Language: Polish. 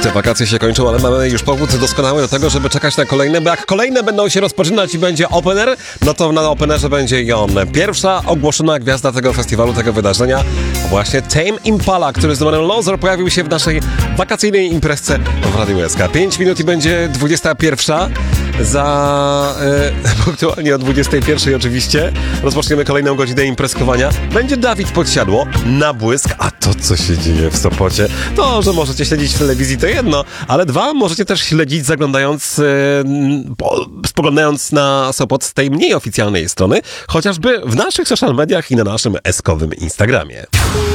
Te wakacje się kończą, ale mamy już powód doskonały do tego, żeby czekać na kolejne, bo jak kolejne będą się rozpoczynać i będzie opener, no to na openerze będzie i on. Pierwsza ogłoszona gwiazda tego festiwalu, tego wydarzenia, właśnie Tame Impala, który z numerem Loser pojawił się w naszej wakacyjnej imprezce w Radiu SK. 5 minut i będzie 21. Punktualnie o 21 oczywiście rozpoczniemy kolejną godzinę imprezkowania. Będzie Dawid Podsiadło, Nabłysk, a to co się dzieje w Sopocie, to, że możecie śledzić w telewizji to jedno, ale dwa, możecie też śledzić zaglądając, spoglądając na Sopot z tej mniej oficjalnej strony, chociażby w naszych social mediach i na naszym eskowym Instagramie.